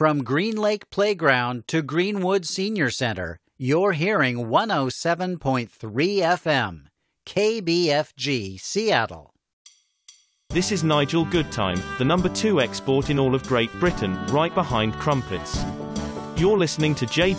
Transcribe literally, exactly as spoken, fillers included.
From Green Lake Playground to Greenwood Senior Center, you're hearing one oh seven point three F M, K B F G, Seattle. This is Nigel Goodtime, the number two export in all of Great Britain, right behind crumpets. You're listening to J